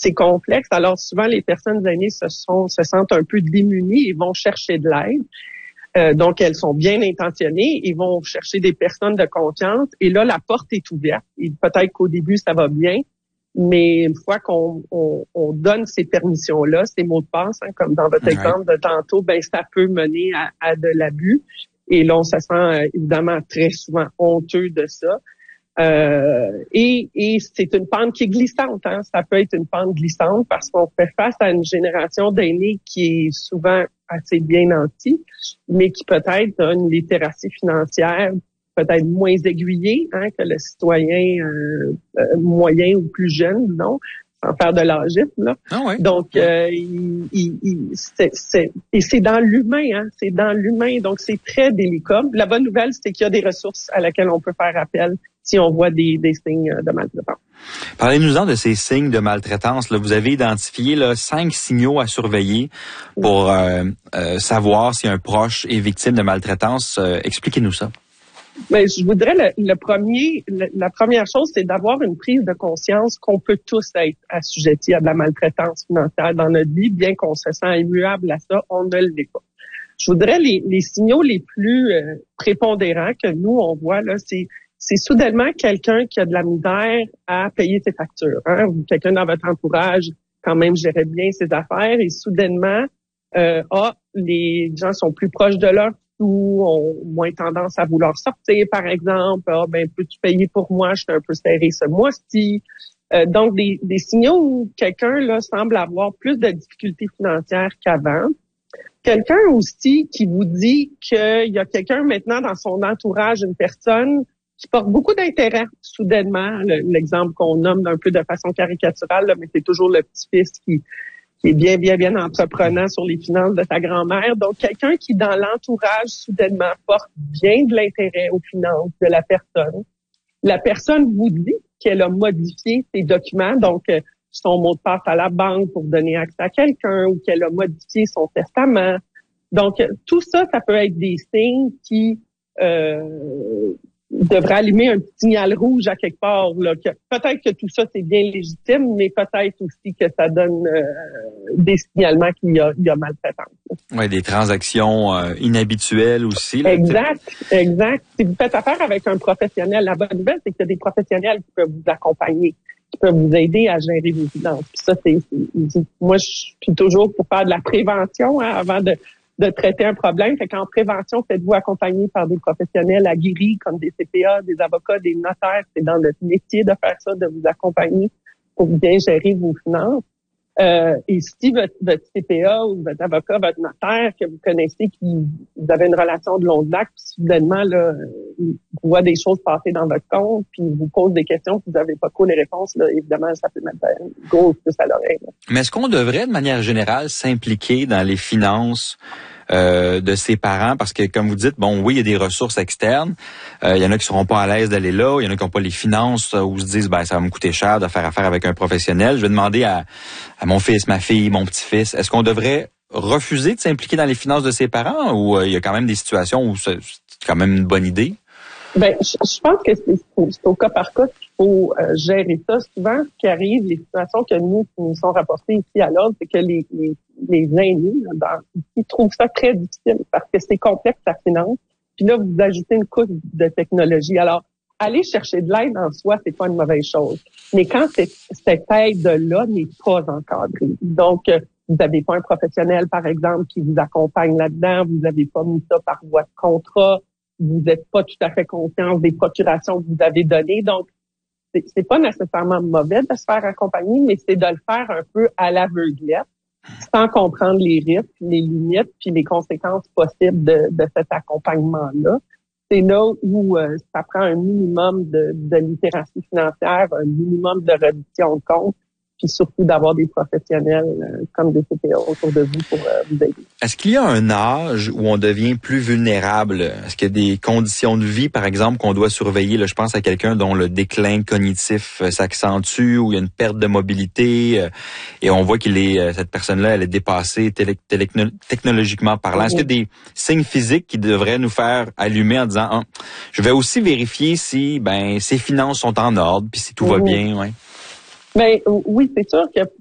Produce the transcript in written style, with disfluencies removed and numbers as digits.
c'est complexe. Alors souvent, les personnes aînées se sentent un peu démunies et vont chercher de l'aide. Donc, elles sont bien intentionnées. Ils vont chercher des personnes de confiance. Et là, la porte est ouverte. Et peut-être qu'au début, ça va bien. Mais une fois qu'on donne ces permissions-là, ces mots de passe, comme dans votre exemple de tantôt, ben ça peut mener à de l'abus. Et là, on se sent évidemment très souvent honteux de ça. Et c'est une pente qui est glissante. Ça peut être une pente glissante parce qu'on fait face à une génération d'aînés qui est souvent assez bien nantie, mais qui peut-être a une littératie financière peut-être moins aiguillée que le citoyen moyen ou plus jeune, disons, sans faire de l'âgisme, là. Ah ouais. Donc, c'est dans l'humain, c'est dans l'humain. Donc, c'est très délicat. La bonne nouvelle, c'est qu'il y a des ressources à laquelle on peut faire appel si on voit des signes de maltraitance. Parlez-nous-en de ces signes de maltraitance. Là, vous avez identifié 5 signaux à surveiller pour savoir si un proche est victime de maltraitance. Expliquez-nous ça. Mais je voudrais la première chose, c'est d'avoir une prise de conscience qu'on peut tous être assujettis à de la maltraitance financière dans notre vie, bien qu'on se sent immuable à ça, on ne l'est pas. Je voudrais les signaux les plus prépondérants que nous on voit là, c'est soudainement quelqu'un qui a de la misère à payer ses factures, ou quelqu'un dans votre entourage quand même gérait bien ses affaires et soudainement les gens sont plus proches de leur ou ont moins tendance à vouloir sortir, par exemple. Peux-tu payer pour moi? Je suis un peu serré ce mois-ci. Donc, des signaux où quelqu'un là semble avoir plus de difficultés financières qu'avant. Quelqu'un aussi qui vous dit qu'il y a quelqu'un maintenant dans son entourage, une personne qui porte beaucoup d'intérêt soudainement. L'exemple qu'on nomme d'un peu de façon caricaturale, là, mais c'est toujours le petit-fils qui est bien entreprenant sur les finances de sa grand-mère. Donc, quelqu'un qui, dans l'entourage, soudainement, porte bien de l'intérêt aux finances de la personne. La personne vous dit qu'elle a modifié ses documents, donc son mot de passe à la banque pour donner accès à quelqu'un ou qu'elle a modifié son testament. Donc, tout ça, ça peut être des signes qui devrait allumer un petit signal rouge à quelque part. Là, que peut-être que tout ça, c'est bien légitime, mais peut-être aussi que ça donne des signalements qu'il y a maltraitance. Oui, des transactions inhabituelles aussi. Là, exact. Si vous faites affaire avec un professionnel, la bonne nouvelle, c'est qu'il y a des professionnels qui peuvent vous accompagner, qui peuvent vous aider à gérer vos finances. Puis ça, moi, je suis toujours pour faire de la prévention avant de traiter un problème. Fait qu'en prévention, faites-vous accompagner par des professionnels aguerris comme des CPA, des avocats, des notaires. C'est dans notre métier de faire ça, de vous accompagner pour bien gérer vos finances. Et si votre CPA ou votre avocat, votre notaire que vous connaissez, vous avez une relation de longue date, puis soudainement, là, il voit des choses passer dans votre compte, puis il vous pose des questions, puis vous n'avez pas trop les réponses, là, évidemment, ça peut mettre une grosse puce à l'oreille. Mais est-ce qu'on devrait, de manière générale, s'impliquer dans les finances de ses parents? Parce que, comme vous dites, oui, il y a des ressources externes. Il y en a qui seront pas à l'aise d'aller là. Il y en a qui n'ont pas les finances ou se disent, ça va me coûter cher de faire affaire avec un professionnel. Je vais demander à mon fils, ma fille, mon petit-fils, est-ce qu'on devrait refuser de s'impliquer dans les finances de ses parents ou il y a quand même des situations où c'est quand même une bonne idée? Je pense que c'est au cas par cas qu'il faut gérer ça. Souvent, ce qui arrive, les situations qui nous sont rapportées ici à l'ordre, c'est que les aînés, ils trouvent ça très difficile parce que c'est complexe la finance. Puis là, vous ajoutez une couche de technologie. Alors, aller chercher de l'aide en soi, c'est pas une mauvaise chose. Mais quand cette aide-là n'est pas encadrée, donc vous n'avez pas un professionnel, par exemple, qui vous accompagne là-dedans, vous n'avez pas mis ça par voie de contrat, vous n'êtes pas tout à fait conscient des procurations que vous avez données. Donc, c'est pas nécessairement mauvais de se faire accompagner, mais c'est de le faire un peu à l'aveuglette, sans comprendre les risques, les limites, puis les conséquences possibles de cet accompagnement-là. C'est là où ça prend un minimum de littératie financière, un minimum de reddition de compte, puis surtout d'avoir des professionnels comme des CPA autour de vous pour vous aider. Est-ce qu'il y a un âge où on devient plus vulnérable? Est-ce qu'il y a des conditions de vie, par exemple, qu'on doit surveiller? Là, je pense à quelqu'un dont le déclin cognitif s'accentue, où il y a une perte de mobilité, et on voit cette personne-là, elle est dépassée technologiquement parlant. Est-ce qu'il y a des signes physiques qui devraient nous faire allumer en disant, je vais aussi vérifier si ses finances sont en ordre, puis si tout va bien, ouais. Oui, c'est sûr que